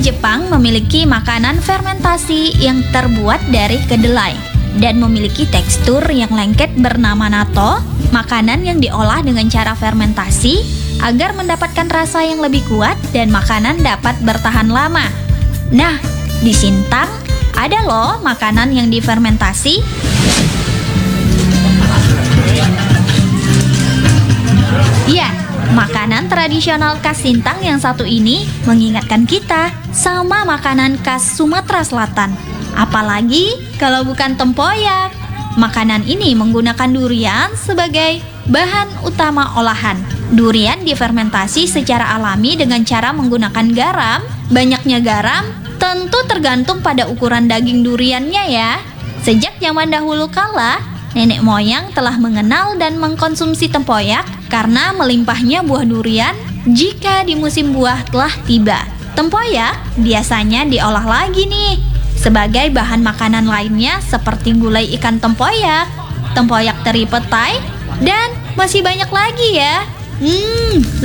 Jepang memiliki makanan fermentasi yang terbuat dari kedelai dan memiliki tekstur yang lengket bernama natto, makanan yang diolah dengan cara fermentasi agar mendapatkan rasa yang lebih kuat dan makanan dapat bertahan lama. Nah, di Sintang ada loh makanan yang difermentasi. Iya, makanan tradisional khas Sintang yang satu ini mengingatkan kita sama makanan khas Sumatera Selatan. Apalagi kalau bukan tempoyak. Makanan ini menggunakan durian sebagai bahan utama olahan. Durian difermentasi secara alami dengan cara menggunakan garam. Banyaknya garam tentu tergantung pada ukuran daging duriannya ya. Sejak zaman dahulu kala, nenek moyang telah mengenal dan mengkonsumsi tempoyak karena melimpahnya buah durian jika di musim buah telah tiba. Tempoyak biasanya diolah lagi nih sebagai bahan makanan lainnya seperti gulai ikan tempoyak, tempoyak teri petai, dan masih banyak lagi ya.